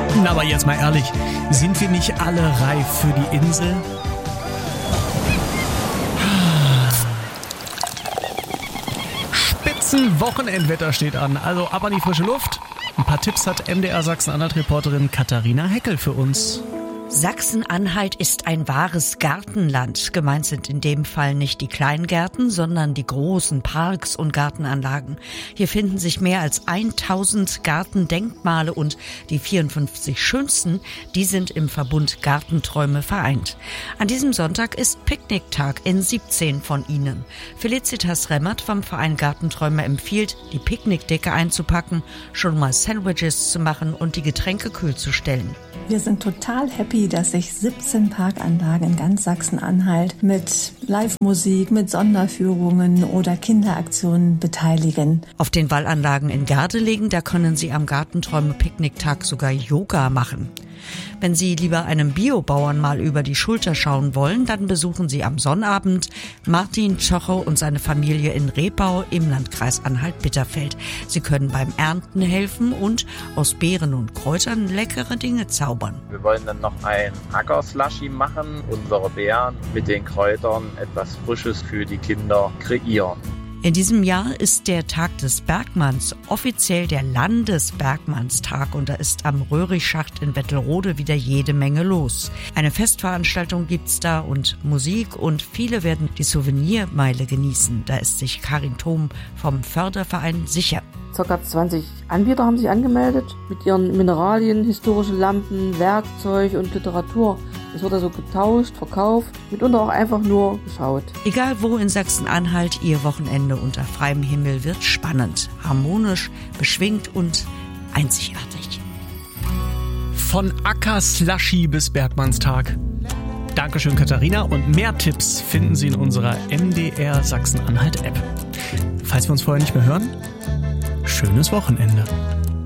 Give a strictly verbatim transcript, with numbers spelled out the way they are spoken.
Na, aber jetzt mal ehrlich, sind wir nicht alle reif für die Insel? Spitzenwochenendwetter steht an, also ab an die frische Luft. Ein paar Tipps hat M D R Sachsen-Anhalt-Reporterin Katharina Heckel für uns. Sachsen-Anhalt ist ein wahres Gartenland. Gemeint sind in dem Fall nicht die Kleingärten, sondern die großen Parks und Gartenanlagen. Hier finden sich mehr als tausend Gartendenkmale und die vierundfünfzig schönsten, die sind im Verbund Gartenträume vereint. An diesem Sonntag ist Picknicktag in siebzehn von ihnen. Felicitas Remmert vom Verein Gartenträume empfiehlt, die Picknickdecke einzupacken, schon mal Sandwiches zu machen und die Getränke kühl zu stellen. Wir sind total happy, dass sich siebzehn Parkanlagen in ganz Sachsen-Anhalt mit Live-Musik, mit Sonderführungen oder Kinderaktionen beteiligen. Auf den Wallanlagen in Gardelegen, da können Sie am Gartenträume-Picknicktag sogar Yoga machen. Wenn Sie lieber einem Biobauern mal über die Schulter schauen wollen, dann besuchen Sie am Sonnabend Martin Tschocho und seine Familie in Rebau im Landkreis Anhalt-Bitterfeld. Sie können beim Ernten helfen und aus Beeren und Kräutern leckere Dinge zaubern. Wir wollen dann noch ein Acker-Slushy machen, unsere Beeren mit den Kräutern etwas Frisches für die Kinder kreieren. In diesem Jahr ist der Tag des Bergmanns offiziell der Landesbergmannstag und da ist am Röhrichschacht in Wettelrode wieder jede Menge los. Eine Festveranstaltung gibt's da und Musik und viele werden die Souvenirmeile genießen. Da ist sich Karin Thom vom Förderverein sicher. Circa zwanzig Anbieter haben sich angemeldet mit ihren Mineralien, historischen Lampen, Werkzeug und Literatur. Es wird also getauscht, verkauft, mitunter auch einfach nur geschaut. Egal wo in Sachsen-Anhalt, Ihr Wochenende unter freiem Himmel wird spannend, harmonisch, beschwingt und einzigartig. Von Acker-Slushy bis Bergmannstag. Dankeschön, Katharina. Und mehr Tipps finden Sie in unserer M D R Sachsen-Anhalt-App. Falls wir uns vorher nicht mehr hören, schönes Wochenende.